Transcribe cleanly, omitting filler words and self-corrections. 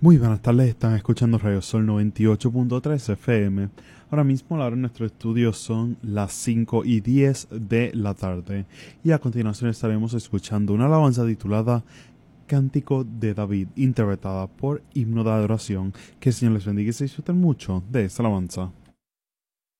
Muy buenas tardes, están escuchando Radio Sol 98.3 FM. Ahora mismo la hora en nuestro estudio son las 5:10 de la tarde. Y a continuación estaremos escuchando una alabanza titulada Cántico de David, interpretada por Himno de Adoración. Que el Señor les bendiga y se disfruten mucho de esta alabanza.